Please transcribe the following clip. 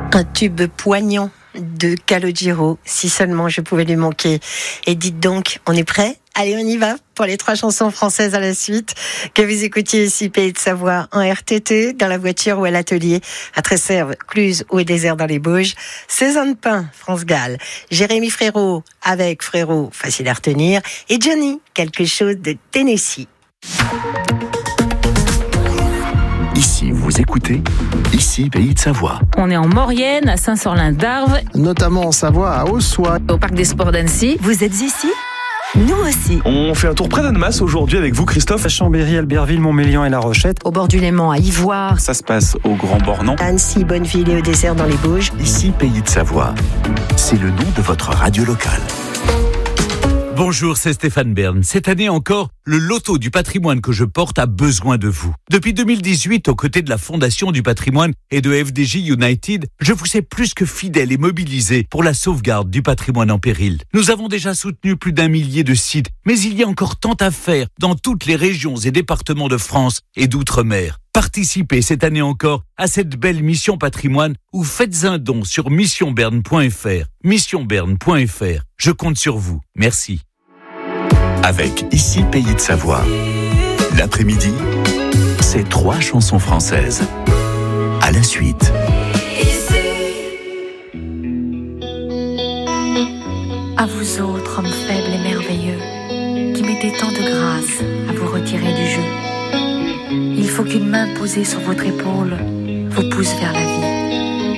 Un tube poignant de Calogero, si seulement je pouvais lui manquer. Et dites donc, on est prêt ? Allez, on y va pour les 3 chansons françaises à la suite. Que vous écoutiez ici Pays de Savoie en RTT, dans la voiture ou à l'atelier, à Tresserve, Cluse ou au désert dans les Bauges. Saison de pain, France Gall. Jérémy Frérot avec Frérot, facile à retenir. Et Johnny, quelque chose de Tennessee. Ici, vous écoutez, ici, Pays de Savoie. On est en Maurienne, à Saint-Sorlin-d'Arve. Notamment en Savoie, à Ossois. Au Parc des Sports d'Annecy. Vous êtes ici ? Nous aussi. On fait un tour près d'Annemasse aujourd'hui avec vous, Christophe. À Chambéry, Albertville, Montmélian et La Rochette. Au bord du Léman, à Ivoire. Ça se passe au Grand Bornand. Annecy, Bonneville et au désert dans les Bauges. Ici, Pays de Savoie. C'est le nom de votre radio locale. Bonjour, c'est Stéphane Bern. Cette année encore, le loto du patrimoine que je porte a besoin de vous. Depuis 2018, aux côtés de la Fondation du patrimoine et de FDJ United, je vous sais plus que fidèle et mobilisé pour la sauvegarde du patrimoine en péril. Nous avons déjà soutenu plus d'1 millier de sites, mais il y a encore tant à faire dans toutes les régions et départements de France et d'outre-mer. Participez cette année encore à cette belle mission patrimoine ou faites un don sur missionberne.fr. Missionberne.fr. Je compte sur vous. Merci. Avec Ici, Pays de Savoie. L'après-midi, c'est 3 chansons françaises. À la suite. À vous autres, hommes faibles et merveilleux, qui mettez tant de grâce à vous retirer du jeu. Il faut qu'une main posée sur votre épaule vous pousse vers la vie.